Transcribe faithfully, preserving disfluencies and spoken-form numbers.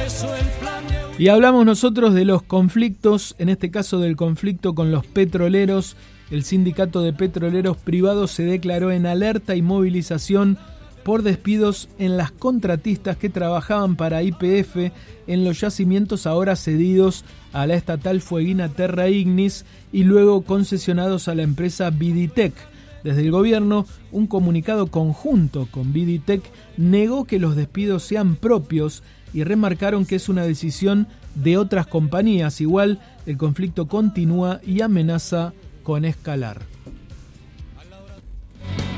Y hablamos nosotros de los conflictos, en este caso del conflicto con los petroleros. El sindicato de petroleros privados se declaró en alerta y movilización por despidos en las contratistas que trabajaban para Y P F en los yacimientos ahora cedidos a la estatal fueguina Terra Ignis y luego concesionados a la empresa Viditec. Desde el gobierno, un comunicado conjunto con Viditec negó que los despidos sean propios y remarcaron que es una decisión de otras compañías. Igual, el conflicto continúa y amenaza con escalar.